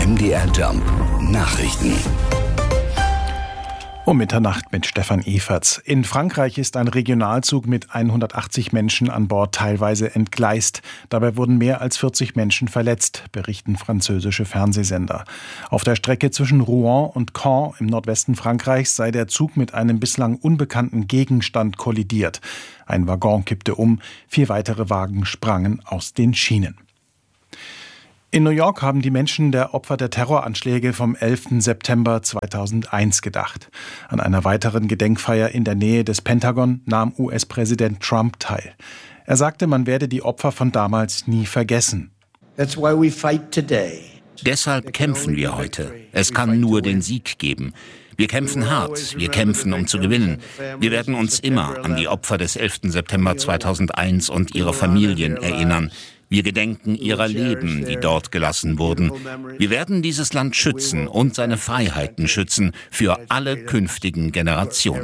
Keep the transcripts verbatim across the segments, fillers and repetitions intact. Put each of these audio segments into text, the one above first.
M D R Jump Nachrichten. Um Mitternacht mit Stefan Eferts. In Frankreich ist ein Regionalzug mit hundertachtzig Menschen an Bord teilweise entgleist. Dabei wurden mehr als vierzig Menschen verletzt, berichten französische Fernsehsender. Auf der Strecke zwischen Rouen und Caen im Nordwesten Frankreichs sei der Zug mit einem bislang unbekannten Gegenstand kollidiert. Ein Waggon kippte um, vier weitere Wagen sprangen aus den Schienen. In New York haben die Menschen der Opfer der Terroranschläge vom elften September zweitausendeins gedacht. An einer weiteren Gedenkfeier in der Nähe des Pentagon nahm U S-Präsident Trump teil. Er sagte, man werde die Opfer von damals nie vergessen. That's why we fight today. Deshalb kämpfen wir heute. Es kann nur den Sieg geben. Wir kämpfen hart, wir kämpfen, um zu gewinnen. Wir werden uns immer an die Opfer des elften September zweitausendeins und ihre Familien erinnern. Wir gedenken ihrer Leben, die dort gelassen wurden. Wir werden dieses Land schützen und seine Freiheiten schützen für alle künftigen Generationen.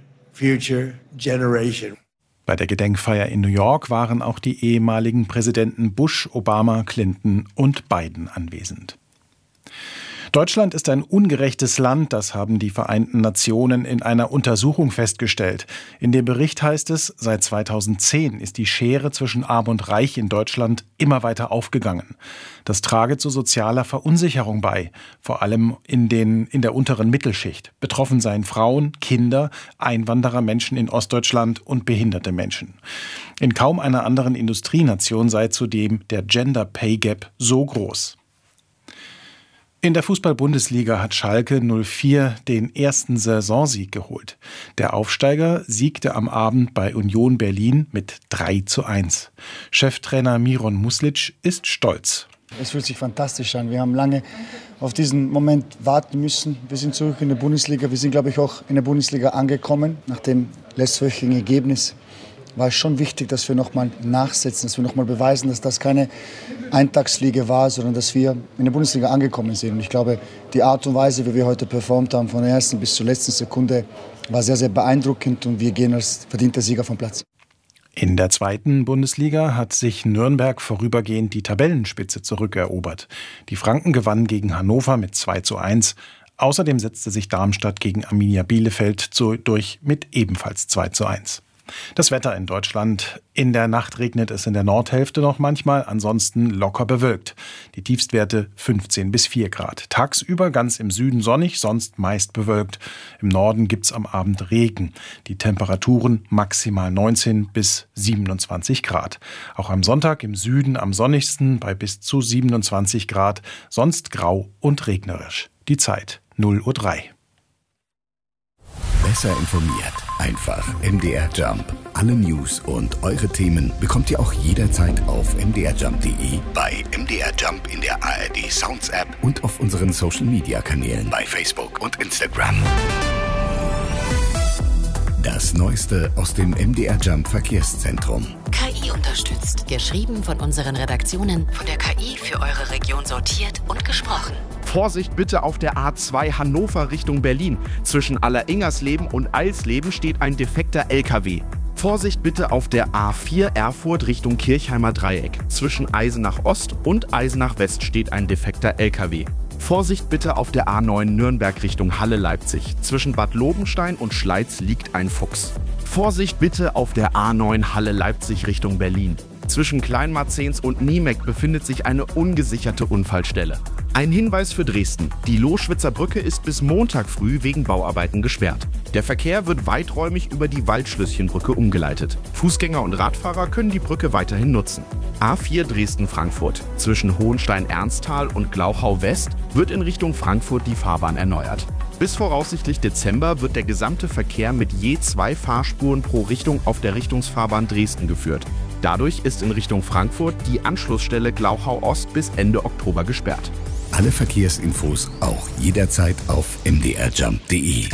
Bei der Gedenkfeier in New York waren auch die ehemaligen Präsidenten Bush, Obama, Clinton und Biden anwesend. Deutschland ist ein ungerechtes Land, das haben die Vereinten Nationen in einer Untersuchung festgestellt. In dem Bericht heißt es, seit zweitausendzehn ist die Schere zwischen Arm und Reich in Deutschland immer weiter aufgegangen. Das trage zu sozialer Verunsicherung bei, vor allem in, den, in der unteren Mittelschicht. Betroffen seien Frauen, Kinder, Einwanderer, Menschen in Ostdeutschland und behinderte Menschen. In kaum einer anderen Industrienation sei zudem der Gender Pay Gap so groß. In der Fußball-Bundesliga hat Schalke null vier den ersten Saisonsieg geholt. Der Aufsteiger siegte am Abend bei Union Berlin mit drei zu eins. Cheftrainer Miron Muslic ist stolz. Es fühlt sich fantastisch an. Wir haben lange auf diesen Moment warten müssen. Wir sind zurück in der Bundesliga. Wir sind, glaube ich, auch in der Bundesliga angekommen. Nach dem letztwöchigen Ergebnis war es schon wichtig, dass wir nochmal nachsetzen, dass wir nochmal beweisen, dass das keine Eintagsfliege war, sondern dass wir in der Bundesliga angekommen sind. Und ich glaube, die Art und Weise, wie wir heute performt haben, von der ersten bis zur letzten Sekunde, war sehr, sehr beeindruckend und wir gehen als verdienter Sieger vom Platz. In der zweiten Bundesliga hat sich Nürnberg vorübergehend die Tabellenspitze zurückerobert. Die Franken gewannen gegen Hannover mit zwei zu eins. Außerdem setzte sich Darmstadt gegen Arminia Bielefeld zu, durch mit ebenfalls zwei zu eins. Das Wetter in Deutschland. In der Nacht regnet es in der Nordhälfte noch manchmal, ansonsten locker bewölkt. Die Tiefstwerte fünfzehn bis vier Grad. Tagsüber ganz im Süden sonnig, sonst meist bewölkt. Im Norden gibt's am Abend Regen. Die Temperaturen maximal neunzehn bis siebenundzwanzig Grad. Auch am Sonntag im Süden am sonnigsten bei bis zu siebenundzwanzig Grad, sonst grau und regnerisch. Die Zeit null Uhr drei. Besser informiert. Einfach M D R Jump. Alle News und eure Themen bekommt ihr auch jederzeit auf m d r jump punkt d e, bei M D R Jump in der A R D Sounds App und auf unseren Social Media Kanälen bei Facebook und Instagram. Das Neueste aus dem M D R Jump Verkehrszentrum. K I unterstützt. Geschrieben von unseren Redaktionen. Von der K I für eure Region sortiert und gesprochen. Vorsicht bitte auf der A zwei Hannover Richtung Berlin. Zwischen Alleringersleben und Eilsleben steht ein defekter L K W. Vorsicht bitte auf der A vier Erfurt Richtung Kirchheimer Dreieck. Zwischen Eisenach Ost und Eisenach West steht ein defekter L K W. Vorsicht bitte auf der A neun Nürnberg Richtung Halle-Leipzig. Zwischen Bad Lobenstein und Schleiz liegt ein Fuchs. Vorsicht bitte auf der A neun Halle-Leipzig Richtung Berlin. Zwischen Kleinmarzens und Niemeck befindet sich eine ungesicherte Unfallstelle. Ein Hinweis für Dresden. Die Loschwitzer Brücke ist bis Montag früh wegen Bauarbeiten gesperrt. Der Verkehr wird weiträumig über die Waldschlösschenbrücke umgeleitet. Fußgänger und Radfahrer können die Brücke weiterhin nutzen. A vier Dresden-Frankfurt. Zwischen Hohenstein-Ernsthal und Glauchau-West wird in Richtung Frankfurt die Fahrbahn erneuert. Bis voraussichtlich Dezember wird der gesamte Verkehr mit je zwei Fahrspuren pro Richtung auf der Richtungsfahrbahn Dresden geführt. Dadurch ist in Richtung Frankfurt die Anschlussstelle Glauchau Ost bis Ende Oktober gesperrt. Alle Verkehrsinfos auch jederzeit auf m d r jump punkt d e.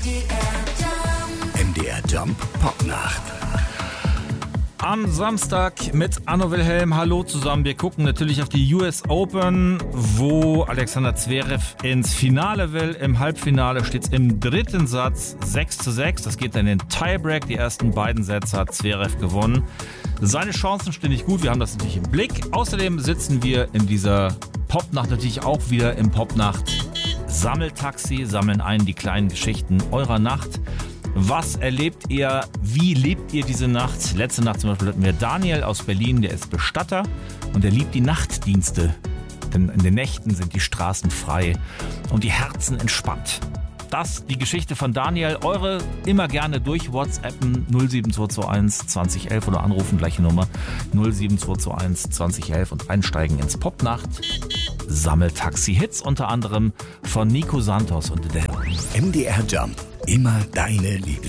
M D R Jump Popnacht. Am Samstag mit Anno Wilhelm. Hallo zusammen. Wir gucken natürlich auf die U S Open, wo Alexander Zverev ins Finale will. Im Halbfinale steht es im dritten Satz sechs zu sechs. Das geht dann in den Tiebreak. Die ersten beiden Sätze hat Zverev gewonnen. Seine Chancen stehen nicht gut. Wir haben das natürlich im Blick. Außerdem sitzen wir in dieser Popnacht natürlich auch wieder im Popnacht Sammeltaxi, sammeln ein die kleinen Geschichten eurer Nacht. Was erlebt ihr? Wie lebt ihr diese Nacht? Letzte Nacht zum Beispiel hatten wir Daniel aus Berlin, der ist Bestatter und der liebt die Nachtdienste. Denn in den Nächten sind die Straßen frei und die Herzen entspannt. Das, die Geschichte von Daniel. Eure immer gerne durch WhatsAppen null sieben zwei zwei eins zwanzig elf oder anrufen, gleiche Nummer null sieben zwei zwei eins zwanzig elf und einsteigen ins Popnacht Sammeltaxi-Hits, unter anderem von Nico Santos und der M D R Jump, immer deine Lieblings